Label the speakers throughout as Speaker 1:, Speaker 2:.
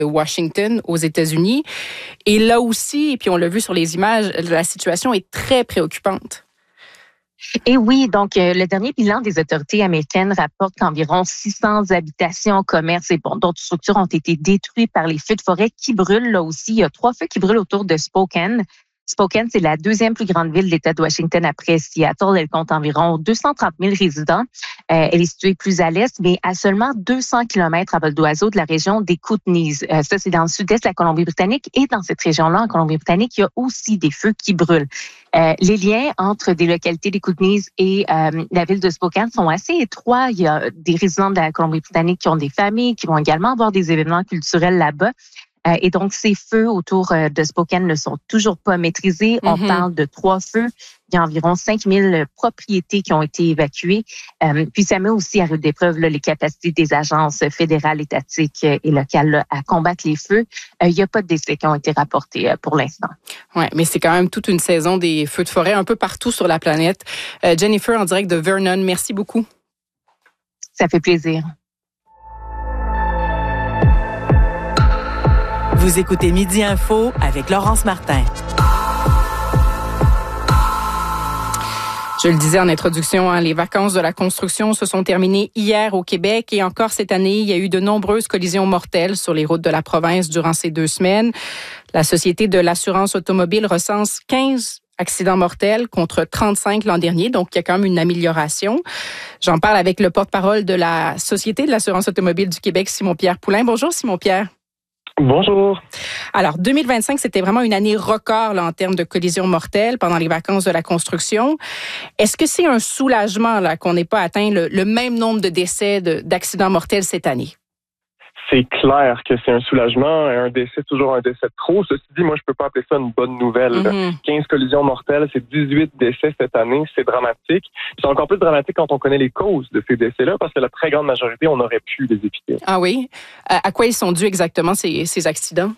Speaker 1: de Washington aux États-Unis. Et là aussi, et puis on l'a vu sur les images, la situation est très préoccupante.
Speaker 2: Et oui, donc le dernier bilan des autorités américaines rapporte qu'environ 600 habitations, commerces et d'autres structures ont été détruites par les feux de forêt qui brûlent. Là aussi, il y a 3 feux qui brûlent autour de Spokane. Spokane, c'est la 2e plus grande ville de l'État de Washington après Seattle. Elle compte environ 230 000 résidents. Elle est située plus à l'est, mais à seulement 200 km à vol d'oiseau de la région des Kootenays. Ça, c'est dans le sud-est de la Colombie-Britannique. Et dans cette région-là, en Colombie-Britannique, il y a aussi des feux qui brûlent. Les liens entre des localités des Kootenays et la ville de Spokane sont assez étroits. Il y a des résidents de la Colombie-Britannique qui ont des familles, qui vont également avoir des événements culturels là-bas. Et donc, ces feux autour de Spokane ne sont toujours pas maîtrisés. On parle de 3 feux. Il y a environ 5 000 propriétés qui ont été évacuées. Puis, ça met aussi à rude épreuve les capacités des agences fédérales, étatiques et locales à combattre les feux. Il n'y a pas de décès qui ont été rapportés pour l'instant.
Speaker 1: Oui, mais c'est quand même toute une saison des feux de forêt un peu partout sur la planète. Jennifer, en direct de Vernon, merci beaucoup.
Speaker 2: Ça fait plaisir.
Speaker 3: Vous écoutez Midi Info avec Laurence Martin.
Speaker 1: Je le disais en introduction, les vacances de la construction se sont terminées hier au Québec et encore cette année, il y a eu de nombreuses collisions mortelles sur les routes de la province durant ces 2 semaines. La Société de l'assurance automobile recense 15 accidents mortels contre 35 l'an dernier, donc il y a quand même une amélioration. J'en parle avec le porte-parole de la Société de l'assurance automobile du Québec, Simon-Pierre Poulain. Bonjour Simon-Pierre.
Speaker 4: Bonjour.
Speaker 1: Alors, 2025, c'était vraiment une année record là, en termes de collisions mortelles pendant les vacances de la construction. Est-ce que c'est un soulagement là, qu'on n'ait pas atteint le même nombre de décès d'accidents mortels cette année?
Speaker 4: C'est clair que c'est un soulagement. Un décès, toujours un décès de trop. Ceci dit, moi, je peux pas appeler ça une bonne nouvelle. 15 collisions mortelles, c'est 18 décès cette année. C'est dramatique. C'est encore plus dramatique quand on connaît les causes de ces décès-là, parce que la très grande majorité, on aurait pu les éviter.
Speaker 1: Ah oui? À quoi ils sont dus exactement, ces accidents?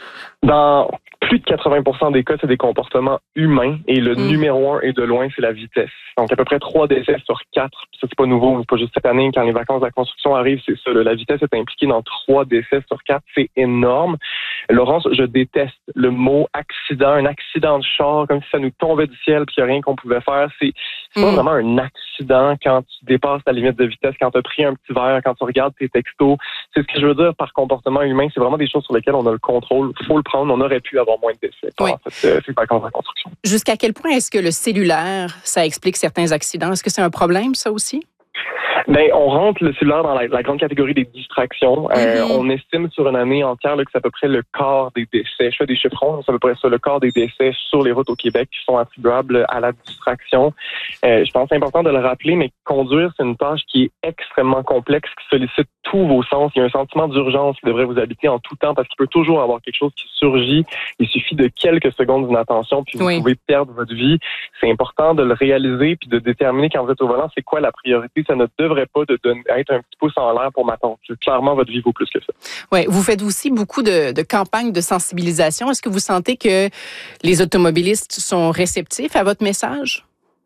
Speaker 4: Dans plus de 80% des cas, c'est des comportements humains. Et le numéro 1 et de loin, c'est la vitesse. Donc, à peu près 3 décès sur 4. Ça, c'est pas nouveau. C'est pas juste cette année. Quand les vacances de la construction arrivent, c'est ça. La vitesse est impliquée dans 3 décès sur 4. C'est énorme. Laurence, je déteste le mot accident. Un accident de char, comme si ça nous tombait du ciel puis il n'y a rien qu'on pouvait faire. C'est pas vraiment un accident quand tu dépasses ta limite de vitesse, quand tu as pris un petit verre, quand tu regardes tes textos. C'est ce que je veux dire par comportement humain. C'est vraiment des choses sur lesquelles on a le contrôle. Faut le prendre. On aurait pu avoir moins de décès.
Speaker 1: Oui.
Speaker 4: En fait, c'est vacances de la construction.
Speaker 1: Jusqu'à quel point est-ce que le cellulaire, ça explique certains accidents? Est-ce que c'est un problème, ça aussi?
Speaker 4: Ben, on rentre le cellulaire dans la grande catégorie des distractions. On estime sur une année entière là, que c'est à peu près le quart des décès. Je fais des chiffrons, c'est à peu près ça, le quart des décès sur les routes au Québec qui sont attribuables à la distraction. Je pense que c'est important de le rappeler, mais conduire, c'est une tâche qui est extrêmement complexe, qui sollicite tous vos sens. Il y a un sentiment d'urgence qui devrait vous habiter en tout temps parce qu'il peut toujours avoir quelque chose qui surgit. Il suffit de quelques secondes d'inattention, puis vous pouvez perdre votre vie. C'est important de le réaliser puis de déterminer quand vous êtes au volant, c'est quoi la priorité. Ça ne devrait pas être un petit pouce en l'air pour ma tante. Clairement, votre vie vaut plus que ça.
Speaker 1: Oui, vous faites aussi beaucoup de campagnes de sensibilisation. Est-ce que vous sentez que les automobilistes sont réceptifs à votre message?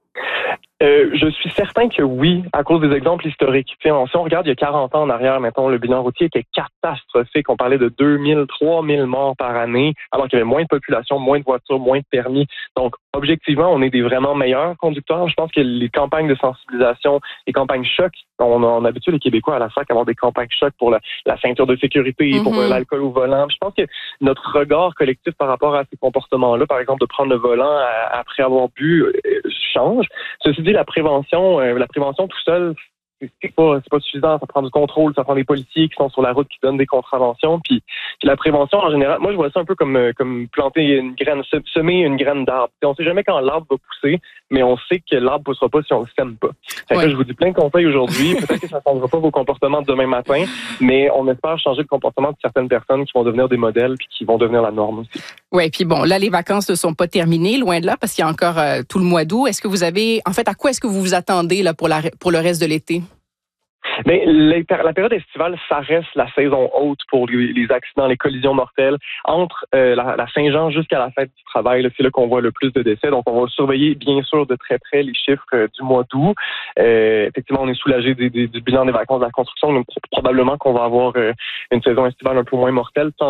Speaker 4: Je suis certain que oui, à cause des exemples historiques. Si on regarde il y a 40 ans en arrière, mettons, le bilan routier était catastrophique. On parlait de 2000, 3000 morts par année, alors qu'il y avait moins de population, moins de voitures, moins de permis. Donc, objectivement, on est des vraiment meilleurs conducteurs. Je pense que les campagnes de sensibilisation, les campagnes choc, on habitue les Québécois à la SAC à avoir des campagnes choc pour la ceinture de sécurité, pour l'alcool au volant. Je pense que notre regard collectif par rapport à ces comportements-là, par exemple, de prendre le volant après avoir bu, change. Ceci dit, la prévention tout seul, c'est pas suffisant. Ça prend du contrôle, ça prend des policiers qui sont sur la route qui donnent des contraventions. Puis la prévention en général, moi je vois ça un peu comme planter une graine, semer une graine d'arbre. On sait jamais quand l'arbre va pousser, mais on sait que l'arbre poussera pas si on le sème pas. Fait que je vous dis plein de conseils aujourd'hui. Peut-être que ça ne changera pas vos comportements de demain matin, mais on espère changer le comportement de certaines personnes qui vont devenir des modèles puis qui vont devenir la norme aussi.
Speaker 1: Oui, puis bon, là les vacances ne sont pas terminées, loin de là, parce qu'il y a encore tout le mois d'août. Est-ce que vous avez, en fait, à quoi est-ce que vous vous attendez là pour le reste de l'été?
Speaker 4: Mais la période estivale, ça reste la saison haute pour les accidents, les collisions mortelles. Entre la Saint-Jean jusqu'à la fête du travail, là, c'est là qu'on voit le plus de décès. Donc, on va surveiller bien sûr de très près les chiffres du mois d'août. Effectivement, on est soulagé du bilan des vacances de la construction. Donc, probablement qu'on va avoir une saison estivale un peu moins mortelle.